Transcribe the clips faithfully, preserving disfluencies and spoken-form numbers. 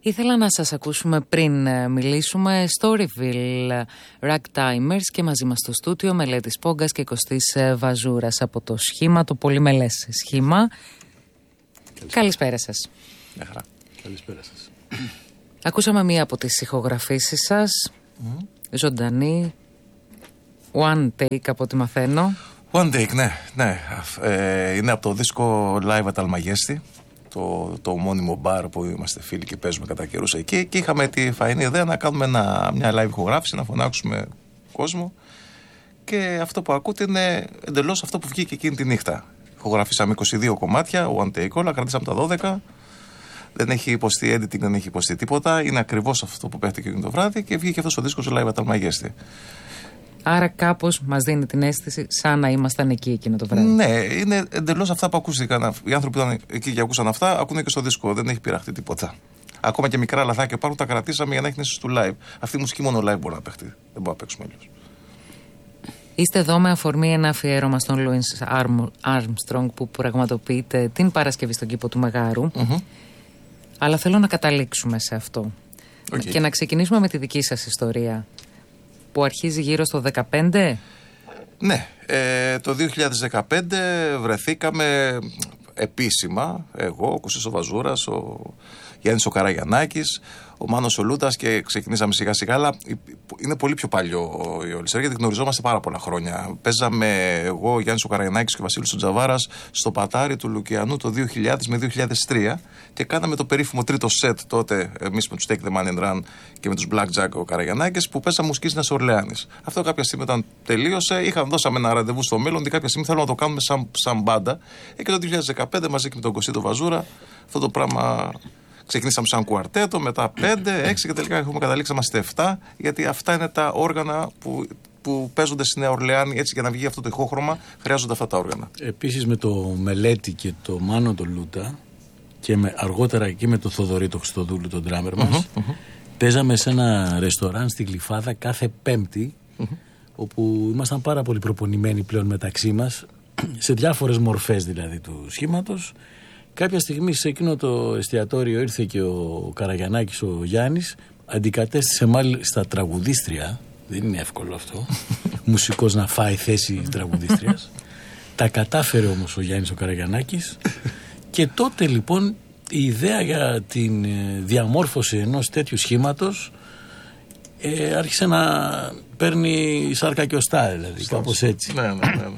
Ήθελα να σας ακούσουμε πριν μιλήσουμε στο Reveal Ragtimers και μαζί μας στο στούτιο Μελέτης Πόγκας και Κωστής Βαζούρας από το Σχήμα, το πολυμελές Σχήμα. Καλησπέρα, Καλησπέρα σας. Μια χαρά. Καλησπέρα σας. Ακούσαμε μία από τις ηχογραφήσεις σας, mm. ζωντανή, one take από ό,τι μαθαίνω. One take, ναι, ναι. Ε, είναι από το δίσκο Live at Almagesti, το, το ομώνυμο μπαρ που είμαστε φίλοι και παίζουμε κατά καιρούς εκεί, και είχαμε τη φαϊνή ιδέα να κάνουμε ένα, μια live ηχογράφηση, να φωνάξουμε κόσμο, και αυτό που ακούτε είναι εντελώς αυτό που βγήκε εκείνη τη νύχτα. Ηχογραφήσαμε είκοσι δύο κομμάτια, one take όλα, κρατήσαμε τα δώδεκα. Δεν έχει υποστεί editing, δεν έχει υποστεί τίποτα. Είναι ακριβώς αυτό που παίχτηκε εκείνο το βράδυ και βγήκε αυτό ο δίσκος Live at Almagesti. Άρα κάπως μας δίνει την αίσθηση σαν να ήμασταν εκεί εκείνο το βράδυ. Ναι, είναι εντελώς αυτά που ακούστηκαν. Οι άνθρωποι που ήταν εκεί και ακούσαν αυτά, ακούνε και στο δίσκο. Δεν έχει πειραχτεί τίποτα. Ακόμα και μικρά λαθάκια υπάρχουν, τα κρατήσαμε για να έχει αίσθηση του live. Αυτή η μουσική μόνο live μπορεί να παιχτεί. Δεν μπορεί να παίξουμε αλλιώς. Είστε εδώ με αφορμή ένα αφιέρωμα στον Louis Armstrong που πραγματοποιείται την Παρασκευή στον κήπο του Μεγάρου. Mm-hmm. Αλλά θέλω να καταλήξουμε σε αυτό. Okay. Και να ξεκινήσουμε με τη δική σας ιστορία, που αρχίζει γύρω στο δεκαπέντε. Ναι, ε, το δύο χιλιάδες δεκαπέντε βρεθήκαμε επίσημα, εγώ, ο Κωστής ο Βαζούρας, ο Γιάννης ο Καραγιαννάκης, ο Μάνος ο Λούτας, και ξεκινήσαμε σιγά σιγά, αλλά είναι πολύ πιο παλιό η όλη ιστορία, γιατί γνωριζόμαστε πάρα πολλά χρόνια. Παίζαμε εγώ, ο Γιάννης ο Καραγιαννάκης και ο Βασίλης ο Τζαβάρας στο Πατάρι του Λουκιανού το δύο χιλιάδες με δύο χιλιάδες τρία και κάναμε το περίφημο τρίτο σετ τότε, εμείς με τους Take the Money and Run και με τους Blackjack ο Καραγιαννάκης, που παίζαμε μουσική στη Νέας Ορλεάνης. Αυτό κάποια στιγμή όταν τελείωσε, είχαμε δώσαμε ένα ραντεβού στο μέλλον, ότι κάποια στιγμή θέλουμε να το κάνουμε σαν, σαν μπάντα. Και το δύο χιλιάδες δεκαπέντε μαζί και με τον Κωστή τον Βαζούρα αυτό το πράγμα. Ξεκινήσαμε σαν κουαρτέτο, μετά πέντε, έξι και τελικά έχουμε καταλήξει να είμαστε επτά, γιατί αυτά είναι τα όργανα που, που παίζονται στη Νέα Ορλεάνη. Έτσι, για να βγει αυτό το ηχόχρωμα, χρειάζονται αυτά τα όργανα. Επίσης με το Μελέτη και το Μάνο το Λούτα, και με, αργότερα και με το Θοδωρή το Χριστοδούλου, τον ντράμερ μας, mm-hmm, mm-hmm. παίζαμε σε ένα ρεστοράν στη Γλυφάδα κάθε Πέμπτη, mm-hmm. όπου ήμασταν πάρα πολύ προπονημένοι πλέον μεταξύ μας, σε διάφορες μορφές δηλαδή του σχήματος. Κάποια στιγμή σε εκείνο το εστιατόριο ήρθε και ο Καραγιαννάκης ο Γιάννης, αντικατέστησε μάλιστα τραγουδίστρια, δεν είναι εύκολο αυτό, μουσικός να φάει θέση τραγουδίστριας. Τα κατάφερε όμως ο Γιάννης ο Καραγιαννάκης, και τότε λοιπόν η ιδέα για την διαμόρφωση ενός τέτοιου σχήματος ε, άρχισε να παίρνει σάρκα και οστά, δηλαδή, κάπως έτσι. Ναι, ναι, ναι, ναι.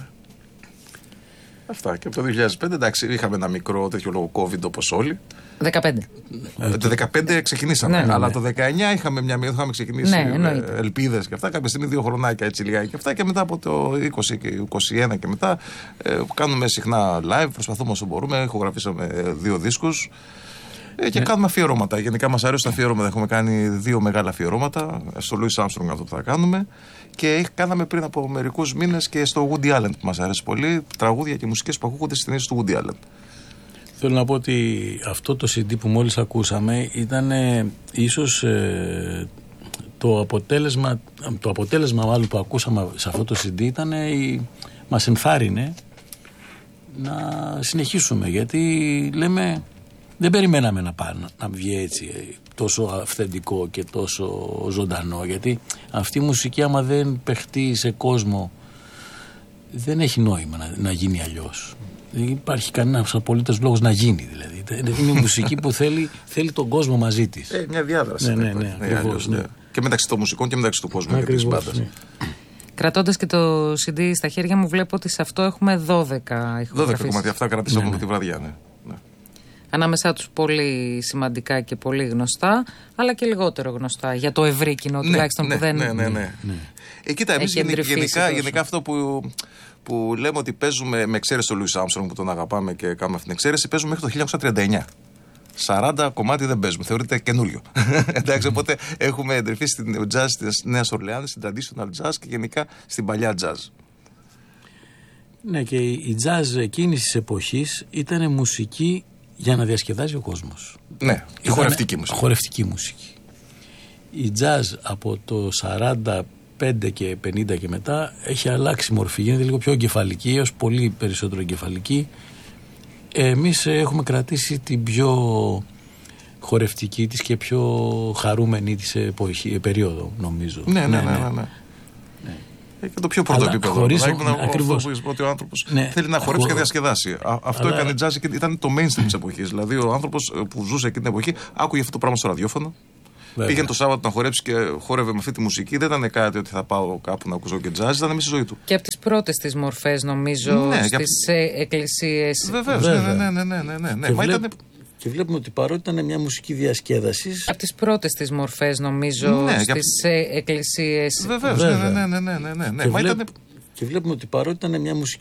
Αυτά. Και από το δύο χιλιάδες πέντε, εντάξει, είχαμε ένα μικρό τέτοιο λόγο COVID όπως όλοι. δεκαπέντε. Ε, το δεκαπέντε ξεκινήσαμε. Ναι, ναι, αλλά ναι. το δεκαεννιά είχαμε μια μειώδη, είχαμε ξεκινήσει ναι, ελπίδες και αυτά. Κάποια στιγμή δύο χρονάκια έτσι λιγάκι και αυτά. Και μετά από το είκοσι και είκοσι ένα και μετά ε, κάνουμε συχνά live, προσπαθούμε όσο μπορούμε. Ηχογραφήσαμε δύο δίσκους. Ε, και ναι. κάνουμε αφιερώματα. Γενικά μας αρέσουν τα αφιερώματα. Έχουμε κάνει δύο μεγάλα αφιερώματα. Στο Louis Armstrong αυτό που θα κάνουμε. Και κάναμε πριν από μερικούς μήνες και στο Woody Allen που μας αρέσει πολύ. Τραγούδια και μουσικές που ακούγονται στις ταινίες του Woody Allen. Θέλω να πω ότι αυτό το σι ντι που μόλις ακούσαμε ήταν ε, ίσως ε, το αποτέλεσμα, το αποτέλεσμα μάλλον που ακούσαμε σε αυτό το σι ντι ήταν ε, η, μας ενθάρρυνε να συνεχίσουμε, γιατί λέμε δεν περιμέναμε να, πάνε, να βγει έτσι τόσο αυθεντικό και τόσο ζωντανό, γιατί αυτή η μουσική άμα δεν παιχτεί σε κόσμο δεν έχει νόημα να, να γίνει αλλιώς. Δεν υπάρχει κανένας απολύτως λόγος να γίνει, δηλαδή. Είναι η μουσική που θέλει, θέλει τον κόσμο μαζί της. Ε, μια διάδραση. Ναι, ναι, ναι, ναι, ακριβώς, ναι. Και μεταξύ των μουσικών και μεταξύ του κόσμου. Ακριβώς, και της μπάντας. Ναι. Κρατώντας και το σι ντι στα χέρια μου, βλέπω ότι σε αυτό έχουμε δώδεκα ηχογραφήσεις. δώδεκα κομμάτια, αυτά κρατήσαμε ναι, ναι. τη βραδιά, ναι. ναι. Ανάμεσά τους πολύ σημαντικά και πολύ γνωστά, αλλά και λιγότερο γνωστά για το ευρύ κοινό, ναι, τουλάχιστον ναι, που δεν. Ναι, ναι, ναι. ναι. Ε, κοίτα, εμείς γενικά, γενικά αυτό που, που λέμε ότι παίζουμε, με εξαίρεση τον Louis Armstrong που τον αγαπάμε και κάνουμε αυτή την εξαίρεση, παίζουμε μέχρι το χίλια εννιακόσια τριάντα εννιά. σαράντα κομμάτι δεν παίζουμε, θεωρείται καινούριο. Εντάξει, οπότε έχουμε εντρυφεί στην jazz της Νέας Ορλεάνης, στην traditional jazz και γενικά στην παλιά jazz. Ναι, και η jazz εκείνης της εποχής ήταν μουσική για να διασκεδάζει ο κόσμος. Ναι, η χορευτική μουσική. Χορευτική μουσική. Η jazz από το σαράντα πέντε και πενήντα και μετά έχει αλλάξει μορφή, γίνεται λίγο πιο εγκεφαλική, έως πολύ περισσότερο εγκεφαλική. Εμείς έχουμε κρατήσει την πιο χορευτική της και πιο χαρούμενη της εποχή, περίοδο, νομίζω. Ναι, ναι, ναι. ναι, ναι. ναι. ναι. Και το πιο πρώτο επίπεδο. Χωρίς ο... Ακριβώς. Αυτό που ότι ο άνθρωπος ναι. θέλει να χορέψει χω... και να διασκεδάσει. Α, αυτό αλλά... έκανε τζάζ και ήταν το mainstream της εποχής. Δηλαδή ο άνθρωπος που ζούσε εκείνη την εποχή άκουγε αυτό το πράγμα στο ραδιόφωνο. Βέβαια. Πήγαινε το Σάββατο να χορέψει και χόρευε με αυτή τη μουσική. Δεν ήταν κάτι ότι θα πάω κάπου να ακούσω και τζάζ, ήταν μέσα στη ζωή του. Και από τις πρώτες τις μορφές, νομίζω, ναι, στις από... εκκλησίες. Βεβαίως, ναι, ναι, ναι, ναι, ναι, ναι, ναι. Και, Μα βλέπ... ήταν... και βλέπουμε ότι παρότι ήταν μια μουσική διασκέδασης. Από τις πρώτες τις μορφές, νομίζω, ναι, στις για... εκκλησίες. Βεβαίως, ναι, ναι, ναι, ναι, ναι, ναι. Και, Μα βλέπ... ήταν... και βλέπουμε ότι παρότι ήταν μια μουσική